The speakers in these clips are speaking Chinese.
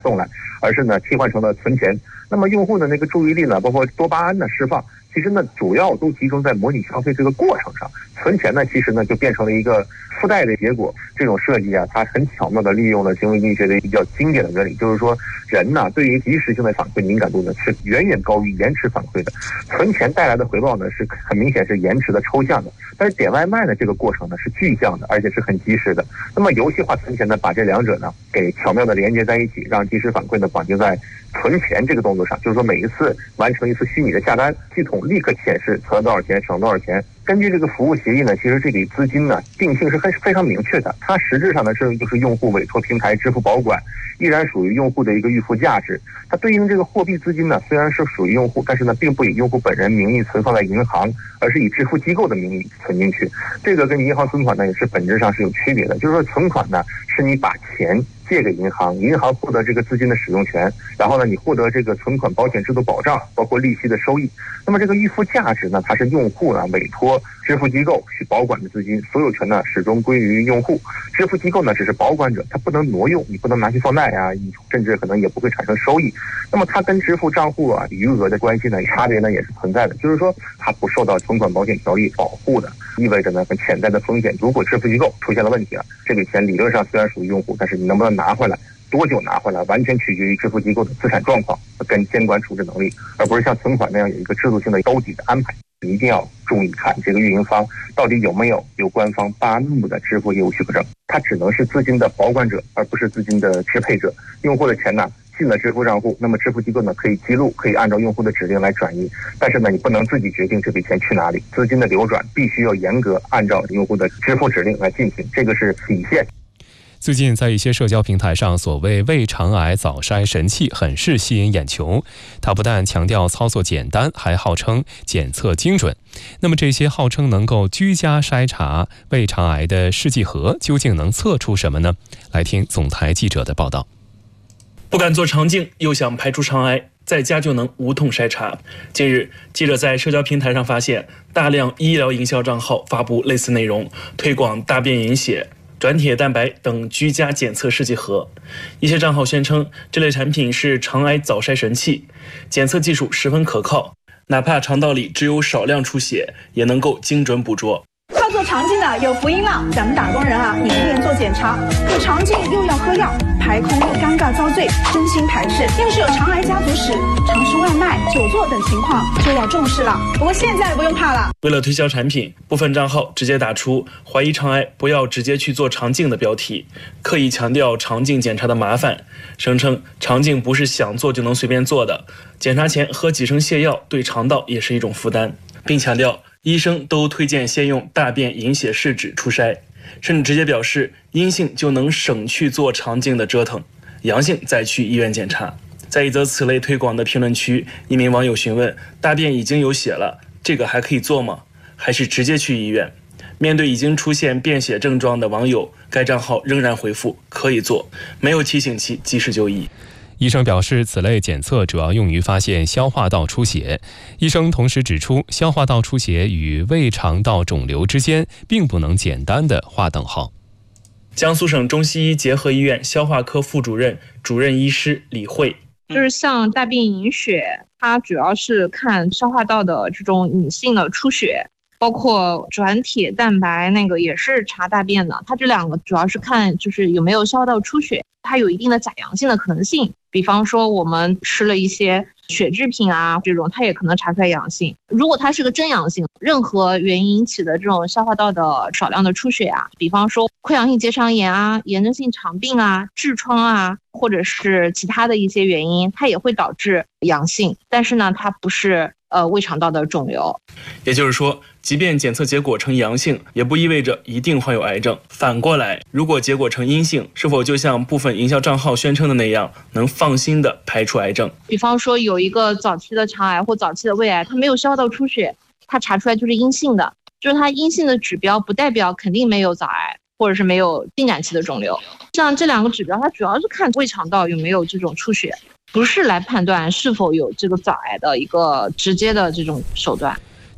送来，而是呢替换成了存钱。那么用户的那个注意力呢，包括多巴胺的释放，其实呢主要都集中在模拟消费这个过程上。存钱呢其实呢就变成了一个附带的结果。这种设计啊，它很巧妙地利用了行为经济学的比较经典的原理，就是说人呢对于及时性的反馈敏感度呢是远远高于延迟反馈的。存钱带来的回报呢是很明显是延迟的抽象的，但是点外卖的这个过程呢是具象的，而且是很及时的。那么游戏化存钱呢把这两者呢给巧妙地连接在一起，让及时反馈呢绑定在存钱这个动作上，就是说每一次完成一次虚拟的下单，系统立刻显示存了多少钱，省多少钱。根据这个服务协议呢，其实这笔资金呢定性是非常明确的，它实质上呢就是用户委托平台支付保管，依然属于用户的一个预付价值。它对应这个货币资金呢，虽然是属于用户，但是呢并不以用户本人名义存放在银行，而是以支付机构的名义存进去。这个跟银行存款呢也是本质上是有区别的，就是说存款呢是你把钱借给银行，银行获得这个资金的使用权，然后呢你获得这个存款保险制度保障，包括利息的收益。那么这个预付价值呢，它是用户呢委托支付机构去保管的资金，所有权呢始终归于用户。支付机构呢只是保管者，它不能挪用，你不能拿去放贷啊，甚至可能也不会产生收益。那么它跟支付账户啊余额的关系呢差别呢也是存在的，就是说它不受到存款保险条例保护的，意味着呢潜在的风险，如果支付机构出现了问题了，这笔钱理论上虽然属于用户，但是你能不能拿回来，多久拿回来，完全取决于支付机构的资产状况跟监管处置能力，而不是像存款那样有一个制度性的兜底的安排。一定要注意看这个运营方到底有没有由官方颁布的支付业务许可证，它只能是资金的保管者，而不是资金的支配者。用户的钱呢进了支付账户，那么支付机构呢可以记录，可以按照用户的指令来转移，但是呢你不能自己决定这笔钱去哪里，资金的流转必须要严格按照用户的支付指令来进行，这个是底线。 最近在一些社交平台上，所谓胃肠癌早筛神器很是吸引眼球。它不但强调操作简单，还号称检测精准。那么这些号称能够居家筛查胃肠癌的试剂盒，究竟能测出什么呢？来听总台记者的报道。 不敢做肠镜，又想排除肠癌，在家就能无痛筛查。近日，记者在社交平台上发现，大量医疗营销账号发布类似内容，推广大便隐血、转铁蛋白等居家检测试剂盒。一些账号宣称这类产品是肠癌早筛神器，检测技术十分可靠，哪怕肠道里只有少量出血，也能够精准捕捉。 要做肠镜的有福音了，咱们打工人啊，也便做检查，可肠镜又要喝药，排空又尴尬遭罪，真心排斥。要是有肠癌家族史、常吃外卖、久坐等情况，就要重视了。不过现在不用怕了。 为了推销产品，部分账号直接打出怀疑肠癌不要直接去做肠镜的标题，刻意强调肠镜检查的麻烦，声称肠镜不是想做就能随便做的，检查前喝几升泻药对肠道也是一种负担，并强调医生都推荐先用大便隐血试纸初筛，甚至直接表示阴性就能省去做肠镜的折腾，阳性再去医院检查。在一则此类推广的评论区，一名网友询问：大便已经有血了，这个还可以做吗？还是直接去医院？面对已经出现便血症状的网友，该账号仍然回复可以做，没有提醒其及时就医。 医生表示，此类检测主要用于发现消化道出血。医生同时指出，消化道出血与胃肠道肿瘤之间并不能简单的划等号。 江苏省中西医结合医院消化科副主任、主任医师李慧， 就是像大便隐血，它主要是看消化道的这种隐性的出血，包括转铁蛋白那个也是查大便的，它这两个主要是看就是有没有消化道出血，它有一定的假阳性的可能性。比方说我们吃了一些血制品啊，这种它也可能查出来阳性。如果它是个真阳性，任何原因引起的这种消化道的少量的出血啊，比方说溃疡性结肠炎啊、炎症性肠病啊、痔疮啊，或者是其他的一些原因，它也会导致阳性，但是呢，它不是胃肠道的肿瘤。 也就是说，即便检测结果呈阳性，也不意味着一定患有癌症。反过来，如果结果呈阴性，是否就像部分营销账号宣称的那样，能放心的排除癌症？ 比方说有一个早期的肠癌或早期的胃癌，它没有消化道出血，它查出来就是阴性的，就是它阴性的指标不代表肯定没有早癌，或者是没有进展期的肿瘤。像这两个指标，它主要是看胃肠道有没有这种出血，不是来判断是否有这个早癌的一个直接的这种手段。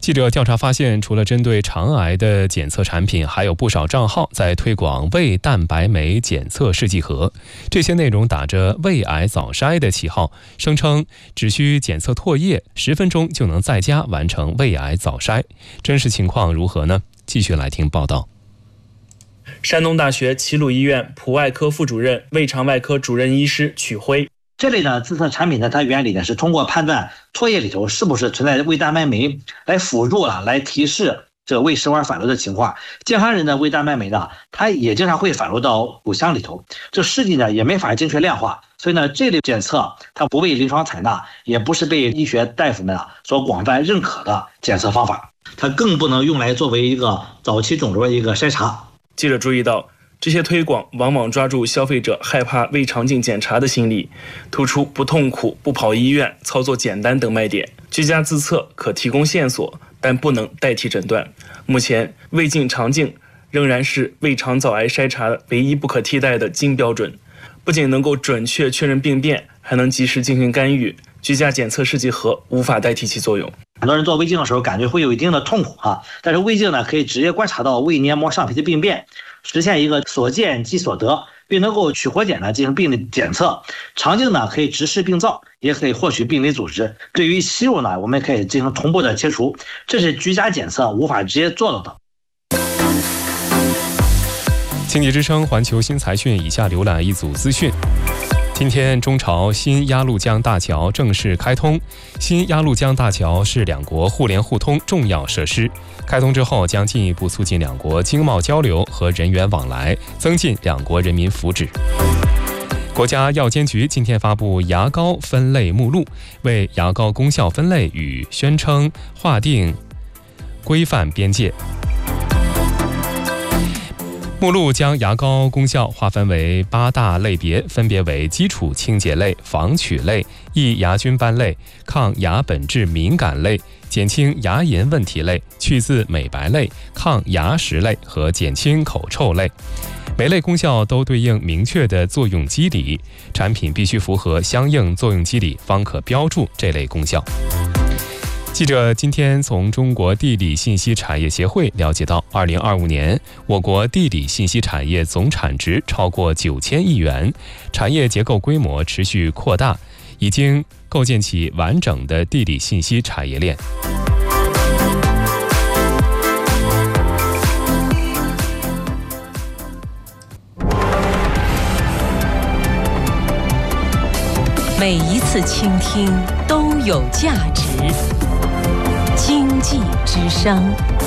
记者调查发现，除了针对肠癌的检测产品，还有不少账号在推广胃蛋白酶检测试剂盒。这些内容打着胃癌早筛的旗号，声称只需检测唾液，10分钟就能在家完成胃癌早筛。真实情况如何呢？继续来听报道。 山东大学齐鲁医院普外科副主任、胃肠外科主任医师曲辉。 这类呢自测产品呢，它原理呢是通过判断唾液里头是不是存在胃蛋白酶，来辅助来提示这胃食管反流的情况。健康人的胃蛋白酶呢，它也经常会反流到骨腔里头，这试剂呢也没法精确量化，所以呢这类检测它不被临床采纳，也不是被医学大夫们所广泛认可的检测方法，它更不能用来作为一个早期肿瘤的一个筛查。 记者注意到，这些推广往往抓住消费者害怕胃肠镜检查的心理，突出不痛苦、不跑医院、操作简单等卖点。居家自测可提供线索，但不能代替诊断。目前，胃镜、肠镜仍然是胃肠早癌筛查唯一不可替代的金标准，不仅能够准确确认病变，还能及时进行干预。居家检测试剂盒无法代替其作用。 很多人做胃镜的时候感觉会有一定的痛苦但是胃镜呢可以直接观察到胃黏膜上皮的病变，实现一个所见即所得，并能够取活检进行病理检测。肠镜呢可以直视病灶，也可以获取病理组织。对于息肉呢，我们可以进行同步的切除，这是居家检测无法直接做到的。 经济之声环球新财讯以下浏览一组资讯。今天中朝新鸭绿江大桥正式开通。新鸭绿江大桥是两国互联互通重要设施，开通之后将进一步促进两国经贸交流和人员往来，增进两国人民福祉。国家药监局今天发布牙膏分类目录，为牙膏功效分类与宣称划定规范边界。目录将牙膏功效划分为8大类别，分别为基础清洁类、防龋类、抑牙菌斑类、抗牙本质敏感类、减轻牙龈问题类、去渍美白类、抗牙石类和减轻口臭类。每类功效都对应明确的作用机理，产品必须符合相应作用机理，方可标注这类功效。记者今天从中国地理信息产业协会了解到，2025年我国地理信息产业总产值超过9000亿元，产业结构规模持续扩大，已经构建起完整的地理信息产业链。 每一次倾听都有价值。经济之声。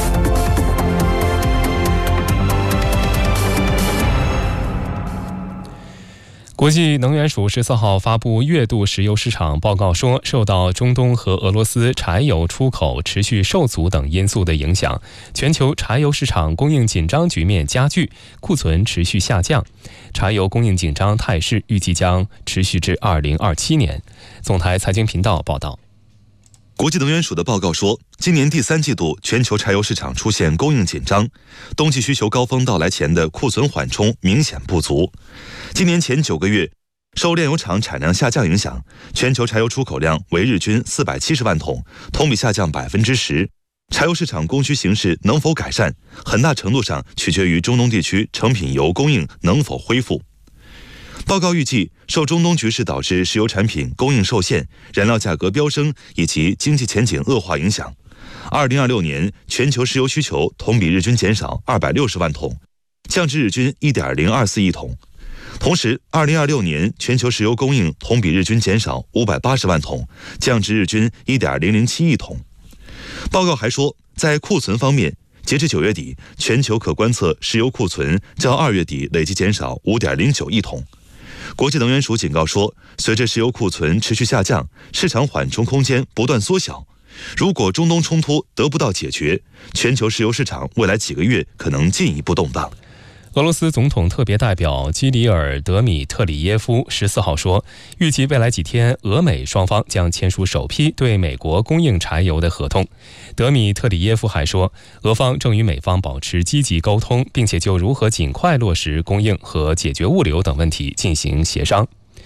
国际能源署14号发布月度石油市场报告说，受到中东和俄罗斯柴油出口持续受阻等因素的影响，全球柴油市场供应紧张局面加剧，库存持续下降。柴油供应紧张态势预计将持续至2027年。总台财经频道报道。 国际能源署的报告说，今年第3季度全球柴油市场出现供应紧张，冬季需求高峰到来前的库存缓冲明显不足。今年前9个月，受炼油厂产量下降影响，全球柴油出口量为日均470万桶，同比下降10%。柴油市场供需形势能否改善，很大程度上取决于中东地区成品油供应能否恢复。报告预计，受中东局势导致石油产品供应受限、燃料价格飙升以及经济前景恶化影响，2026年全球石油需求同比日均减少260万桶，降至日均1.024亿桶。同时，2026年全球石油供应同比日均减少580万桶，降至日均1.007亿桶。报告还说，在库存方面，截至9月底，全球可观测石油库存较2月底累计减少5.09亿桶。国际能源署警告说，随着石油库存持续下降，市场缓冲空间不断缩小。如果中东冲突得不到解决，全球石油市场未来几个月可能进一步动荡。 俄罗斯总统特别代表基里尔·德米特里耶夫14号说，预计未来几天俄美双方将签署首批对美国供应柴油的合同。德米特里耶夫还说，俄方正与美方保持积极沟通，并且就如何尽快落实供应和解决物流等问题进行协商。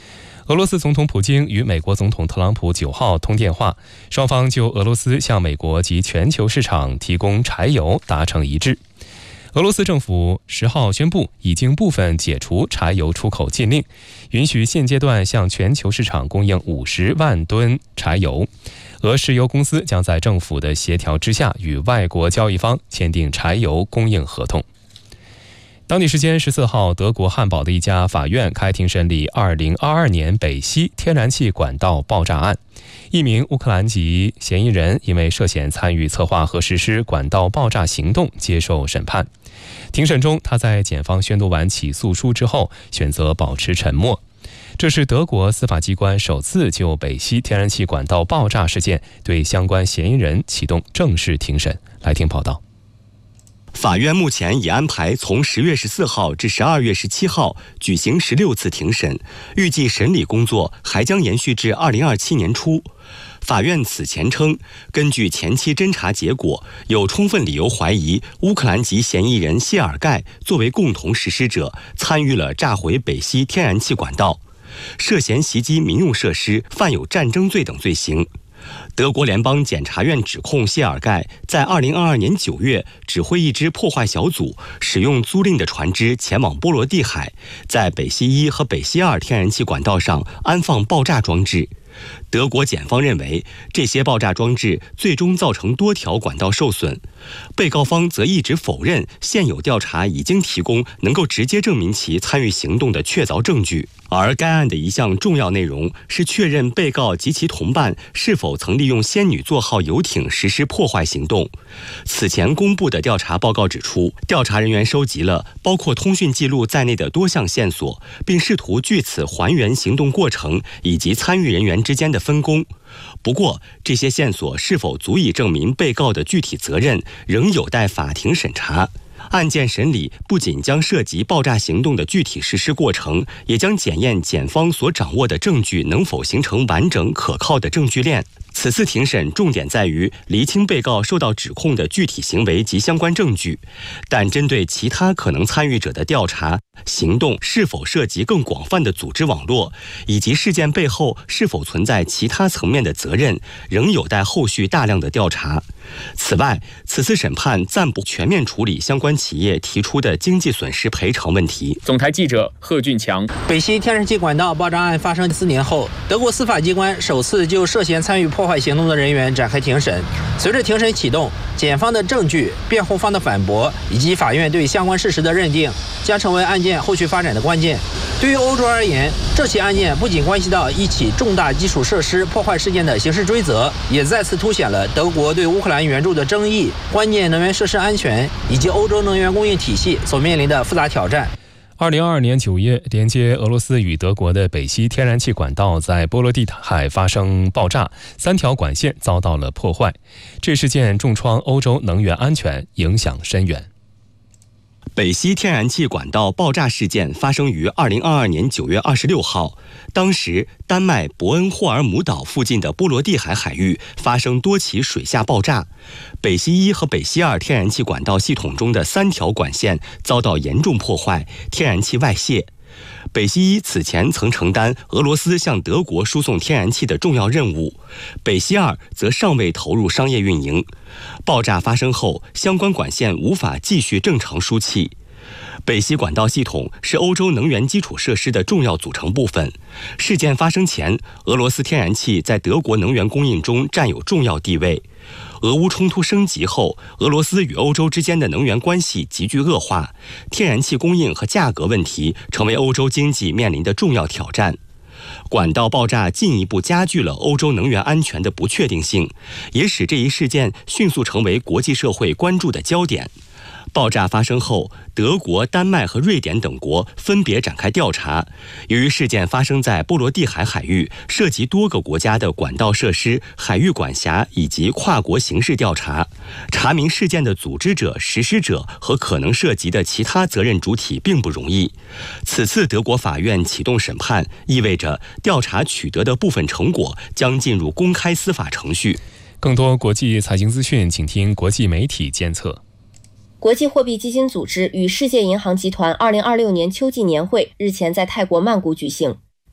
俄罗斯总统普京与美国总统特朗普9号通电话，双方就俄罗斯向美国及全球市场提供柴油达成一致。俄罗斯政府10号宣布，已经部分解除柴油出口禁令，允许现阶段向全球市场供应50万吨柴油。俄石油公司将在政府的协调之下，与外国交易方签订柴油供应合同。当地时间14号，德国汉堡的一家法院开庭审理2022年北溪天然气管道爆炸案。一名乌克兰籍嫌疑人因为涉嫌参与策划和实施管道爆炸行动接受审判。庭审中，他在检方宣读完起诉书之后，选择保持沉默。这是德国司法机关首次就北溪天然气管道爆炸事件对相关嫌疑人启动正式庭审。来听报道。 法院目前已安排从10月14号至12月17号举行16次庭审，预计审理工作还将延续至2027年初。法院此前称，根据前期侦查结果，有充分理由怀疑乌克兰籍嫌疑人谢尔盖作为共同实施者，参与了炸毁北溪天然气管道，涉嫌袭击民用设施，犯有战争罪等罪行。德国联邦检察院指控谢尔盖在2022年9月指挥一支破坏小组使用租赁的船只前往波罗的海，在北溪1和北溪2天然气管道上安放爆炸装置。德国检方认为，这些爆炸装置最终造成多条管道受损。被告方则一直否认现有调查已经提供能够直接证明其参与行动的确凿证据。而该案的一项重要内容是确认被告及其同伴是否曾利用仙女座号游艇实施破坏行动。此前公布的调查报告指出，调查人员收集了包括通讯记录在内的多项线索，并试图据此还原行动过程以及参与人员之间的分工。不过，这些线索是否足以证明被告的具体责任，仍有待法庭审查。案件审理不仅将涉及爆炸行动的具体实施过程，也将检验检方所掌握的证据能否形成完整可靠的证据链。此次庭审重点在于厘清被告受到指控的具体行为及相关证据，但针对其他可能参与者的调查行动是否涉及更广泛的组织网络，以及事件背后是否存在其他层面的责任，仍有待后续大量的调查。此外，此次审判暂不全面处理相关企业提出的经济损失赔偿问题。 总台记者贺俊强。 北溪天然气管道爆炸案发生4年后，德国司法机关首次就涉嫌参与破坏行动的人员展开庭审。随着庭审启动，检方的证据、辩护方的反驳以及法院对相关事实的认定，将成为案件后续发展的关键。对于欧洲而言，这起案件不仅关系到一起重大基础设施破坏事件的刑事追责，也再次凸显了德国对乌克兰援助的争议、关键能源设施安全以及欧洲能源供应体系所面临的复杂挑战。 2022年9月，连接俄罗斯与德国的北溪天然气管道在波罗的海发生爆炸，3条管线遭到了破坏。这事件重创欧洲能源安全，影响深远。 北溪天然气管道爆炸事件发生于2022年9月26号，当时丹麦伯恩霍尔姆岛附近的波罗的海海域发生多起水下爆炸，北溪1和北溪2天然气管道系统中的3条管线遭到严重破坏，天然气外泄。北溪1此前曾承担俄罗斯向德国输送天然气的重要任务，北溪2则尚未投入商业运营。爆炸发生后，相关管线无法继续正常输气。北溪管道系统是欧洲能源基础设施的重要组成部分。事件发生前，俄罗斯天然气在德国能源供应中占有重要地位。俄乌冲突升级后，俄罗斯与欧洲之间的能源关系急剧恶化，天然气供应和价格问题成为欧洲经济面临的重要挑战。管道爆炸进一步加剧了欧洲能源安全的不确定性，也使这一事件迅速成为国际社会关注的焦点。爆炸发生后，德国、丹麦和瑞典等国分别展开调查。由于事件发生在波罗的海海域，涉及多个国家的管道设施、海域管辖以及跨国刑事调查，查明事件的组织者、实施者和可能涉及的其他责任主体并不容易。此次德国法院启动审判，意味着调查取得的部分成果将进入公开司法程序。 更多国际财经资讯，请听国际媒体监测。 国际货币基金组织与世界银行集团2026年秋季年会日前在泰国曼谷举行。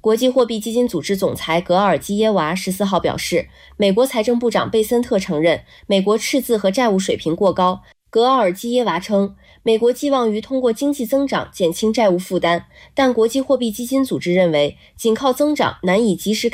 国际货币基金组织总裁格尔基耶娃14号表示，美国财政部长贝森特承认美国赤字和债务水平过高。格尔基耶娃称，美国寄望于通过经济增长减轻债务负担，但国际货币基金组织认为，仅靠增长难以及时